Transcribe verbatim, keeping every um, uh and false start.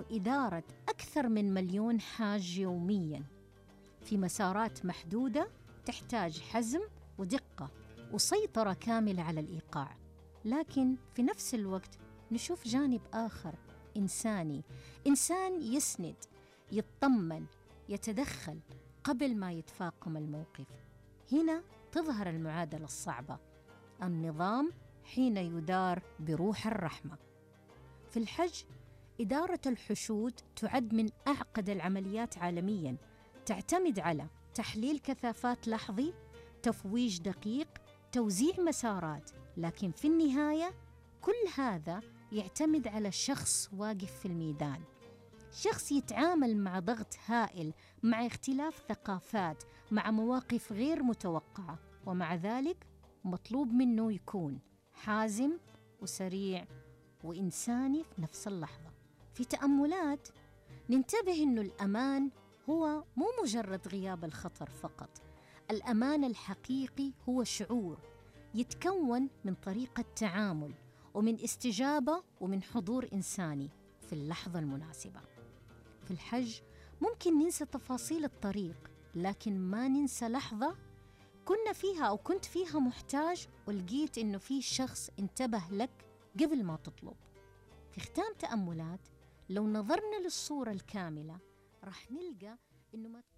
إنه إدارة أكثر من مليون حاج يومياً في مسارات محدودة تحتاج حزم ودقة وسيطرة كاملة على الإيقاع. لكن في نفس الوقت نشوف جانب آخر إنساني، إنسان يسند، يطمن، يتدخل قبل ما يتفاقم الموقف. هنا تظهر المعادلة الصعبة، النظام حين يدار بروح الرحمة. في الحج إدارة الحشود تعد من أعقد العمليات عالمياً، تعتمد على تحليل كثافات لحظي، تفويج دقيق، توزيع مسارات، لكن في النهاية كل هذا يعتمد على شخص واقف في الميدان، شخص يتعامل مع ضغط هائل، مع اختلاف ثقافات، مع مواقف غير متوقعة، ومع ذلك مطلوب منه يكون حازم وسريع وإنساني في نفس اللحظة. في تأملات ننتبه إنه الأمان هو مو مجرد غياب الخطر فقط، الأمان الحقيقي هو شعور يتكون من طريقة تعامل ومن استجابة ومن حضور إنساني في اللحظة المناسبة. في الحج ممكن ننسى تفاصيل الطريق، لكن ما ننسى لحظة كنا فيها أو كنت فيها محتاج ولقيت إنه في شخص انتبه لك قبل ما تطلب. في ختام تأملات، لو نظرنا للصورة الكاملة راح نلقى إنه ما